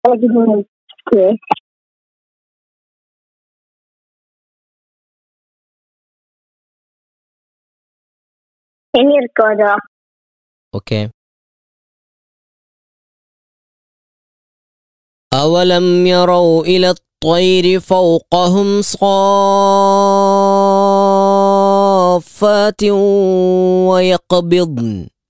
Okay. ഇനി എടുക്കാതോ? Okay. أولم يروا إلى الطير فوقهم صافات ويقبضن